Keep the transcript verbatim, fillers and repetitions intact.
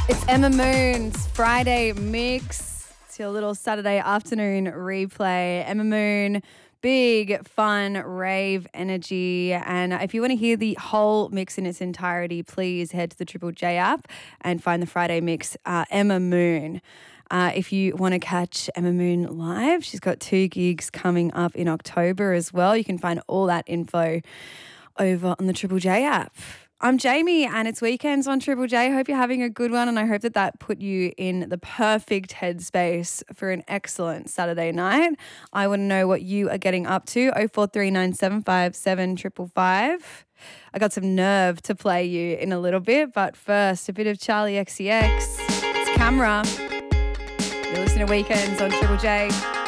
It's Emma Moon's Friday Mix. It's your little Saturday afternoon replay. Emma Moon, big, fun, rave energy. And if you want to hear the whole mix in its entirety, please head to the Triple J app and find the Friday Mix, uh, Emma Moon. Uh, if you want to catch Emma Moon live, she's got two gigs coming up in October as well. You can find all that info over on the Triple J app. I'm Jamie and it's weekends on Triple J. Hope you're having a good one and I hope that that put you in the perfect headspace for an excellent Saturday night. I want to know what you are getting up to. oh four three nine seven five seven five five five. I got some nerve to play you in a little bit, but first a bit of Charlie X C X. It's Camera. You're listening to Weekends on Triple J.